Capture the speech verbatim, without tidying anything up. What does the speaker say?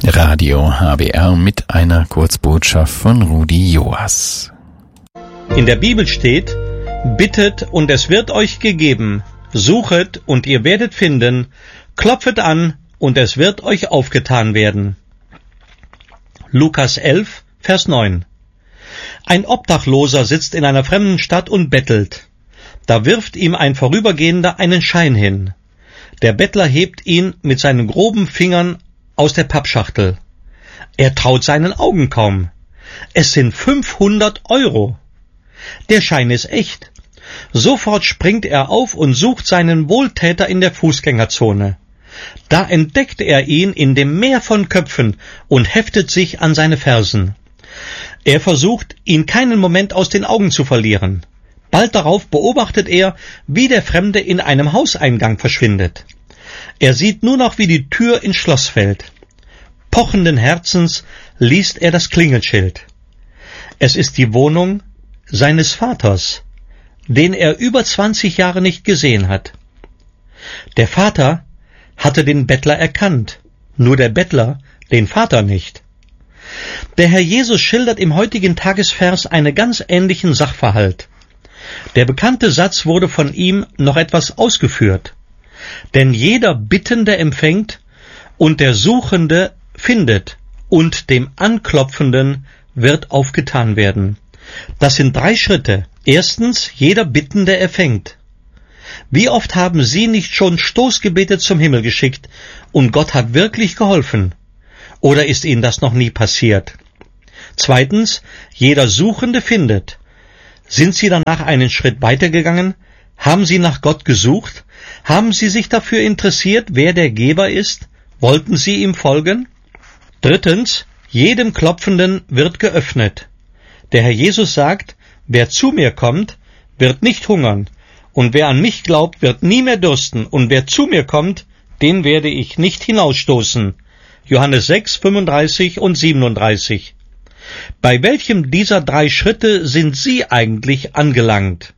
Radio H B R mit einer Kurzbotschaft von Rudi Joas. In der Bibel steht: Bittet und es wird euch gegeben, suchet und ihr werdet finden, klopfet an und es wird euch aufgetan werden. Lukas elf, Vers neun. Ein Obdachloser sitzt in einer fremden Stadt und bettelt. Da wirft ihm ein Vorübergehender einen Schein hin. Der Bettler hebt ihn mit seinen groben Fingern aus der Pappschachtel. Er traut seinen Augen kaum. Es sind fünfhundert Euro. Der Schein ist echt. Sofort springt er auf und sucht seinen Wohltäter in der Fußgängerzone. Da entdeckt er ihn in dem Meer von Köpfen und heftet sich an seine Fersen. Er versucht, ihn keinen Moment aus den Augen zu verlieren. Bald darauf beobachtet er, wie der Fremde in einem Hauseingang verschwindet. Er sieht nur noch, wie die Tür ins Schloss fällt. Pochenden Herzens liest er das Klingelschild. Es ist die Wohnung seines Vaters, den er über zwanzig Jahre nicht gesehen hat. Der Vater hatte den Bettler erkannt, nur der Bettler den Vater nicht. Der Herr Jesus schildert im heutigen Tagesvers einen ganz ähnlichen Sachverhalt. Der bekannte Satz wurde von ihm noch etwas ausgeführt. Denn jeder Bittende empfängt und der Suchende findet und dem Anklopfenden wird aufgetan werden. Das sind drei Schritte. Erstens, jeder Bittende erfängt. Wie oft haben Sie nicht schon Stoßgebete zum Himmel geschickt und Gott hat wirklich geholfen? Oder ist Ihnen das noch nie passiert? Zweitens, jeder Suchende findet. Sind Sie danach einen Schritt weitergegangen? Haben Sie nach Gott gesucht? Haben Sie sich dafür interessiert, wer der Geber ist? Wollten Sie ihm folgen? Drittens, jedem Klopfenden wird geöffnet. Der Herr Jesus sagt, wer zu mir kommt, wird nicht hungern, und wer an mich glaubt, wird nie mehr dursten, und wer zu mir kommt, den werde ich nicht hinausstoßen. Johannes sechs, fünfunddreißig und siebenunddreißig. Bei welchem dieser drei Schritte sind Sie eigentlich angelangt?